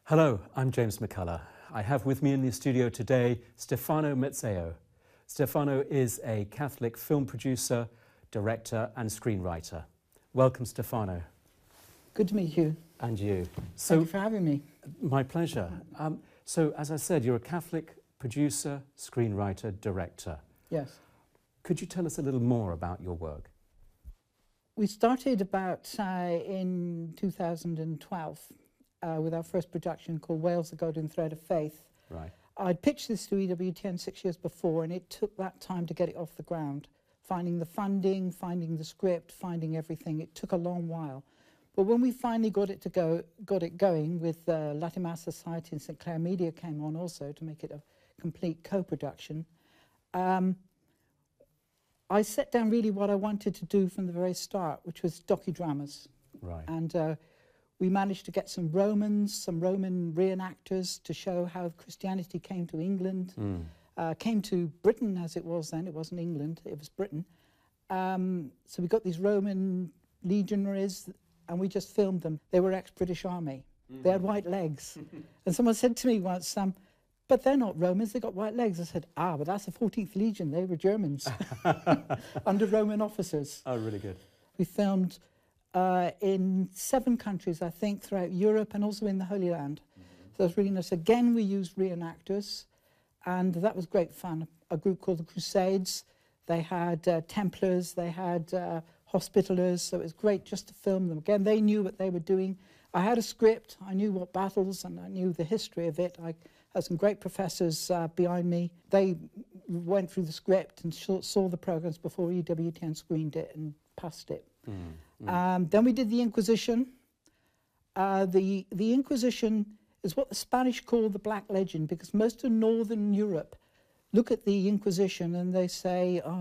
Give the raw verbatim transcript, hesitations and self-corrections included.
Hello, I'm James McCullough. I have with me in the studio today Stefano Mazzeo. Stefano is a Catholic film producer, director and screenwriter. Welcome, Stefano. Good to meet you. And you. So, Thank you for having me. My pleasure. Um, so, as I said, you're a Catholic producer, screenwriter, director. Yes. Could you tell us a little more about your work? We started about uh, in two thousand twelve uh, with our first production called Wales, the Golden Thread of Faith. Right. I'd pitched this to E W T N six years before, and it took that time to get it off the ground. Finding the funding, finding the script, finding everything. It took a long while. But when we finally got it to go, got it going with uh, Latimer Society and Saint Clair Media came on also to make it a complete co-production. Um, I set down really what I wanted to do from the very start, which was docudramas. Right. And uh, we managed to get some Romans, some Roman reenactors to show how Christianity came to England, mm. uh, came to Britain as it was then. It wasn't England, it was Britain. Um, so we got these Roman legionaries and we just filmed them. They were ex-British Army. Mm. They had white legs. And someone said to me once, um, but they're not Romans, they got white legs. I said, ah, but that's the fourteenth Legion, they were Germans, under Roman officers. Oh, really good. We filmed uh, in seven countries, I think, throughout Europe and also in the Holy Land. Mm-hmm. So it was really nice. Again, we used reenactors, and that was great fun. A group called the Crusades, they had uh, Templars, they had uh, Hospitallers, so it was great just to film them. Again, they knew what they were doing. I had a script, I knew what battles, and I knew the history of it. I had some great professors uh, behind me. They went through the script and saw the programs before E W T N screened it and passed it. Mm, mm. Um, then we did the Inquisition. Uh, the, the Inquisition is what the Spanish call the Black Legend, because most of Northern Europe look at the Inquisition and they say, oh,